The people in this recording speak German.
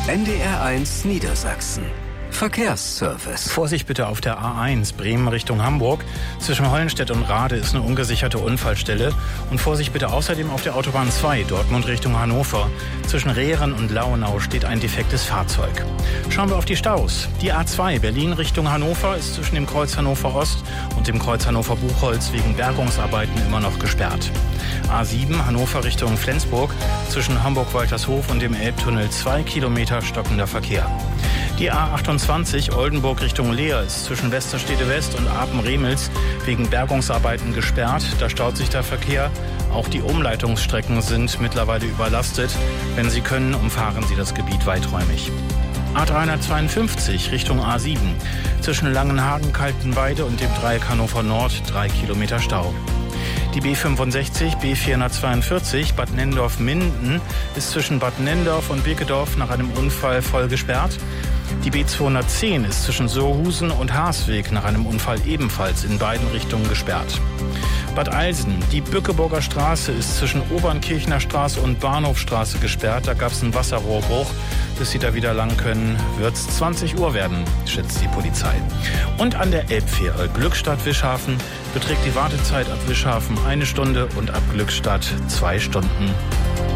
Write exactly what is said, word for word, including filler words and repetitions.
N D R eins Niedersachsen. Verkehrsservice. Vorsicht bitte auf der A eins Bremen Richtung Hamburg. Zwischen Hollenstedt und Rade ist eine ungesicherte Unfallstelle. Und Vorsicht bitte außerdem auf der Autobahn zwei Dortmund Richtung Hannover. Zwischen Rehren und Lauenau steht ein defektes Fahrzeug. Schauen wir auf die Staus. Die A zwei Berlin Richtung Hannover ist zwischen dem Kreuz Hannover Ost und dem Kreuz Hannover Buchholz wegen Bergungsarbeiten immer noch gesperrt. A sieben Hannover Richtung Flensburg zwischen Hamburg-Waltershof und dem Elbtunnel zwei Kilometer stockender Verkehr. Die A achtundzwanzig Oldenburg Richtung Leer ist zwischen Westerstede West und Apen-Remels wegen Bergungsarbeiten gesperrt. Da staut sich der Verkehr. Auch die Umleitungsstrecken sind mittlerweile überlastet. Wenn Sie können, umfahren Sie das Gebiet weiträumig. A dreihundertzweiundfünfzig Richtung A sieben zwischen Langenhagen, Kaltenweide und dem Dreieck Hannover Nord drei Kilometer Stau. Die B fünfundsechzig B vierhundertzweiundvierzig Bad Nenndorf-Minden ist zwischen Bad Nenndorf und Birkedorf nach einem Unfall voll gesperrt. Die B zweihundertzehn ist zwischen Sohusen und Haasweg nach einem Unfall ebenfalls in beiden Richtungen gesperrt. Bad Eilsen, die Bückeburger Straße ist zwischen Obernkirchner Straße und Bahnhofstraße gesperrt. Da gab es einen Wasserrohrbruch. Bis Sie da wieder lang können, wird es zwanzig Uhr werden, schätzt die Polizei. Und an der Elbfähre Glückstadt-Wischhafen beträgt die Wartezeit ab Wischhafen eine Stunde und ab Glückstadt zwei Stunden.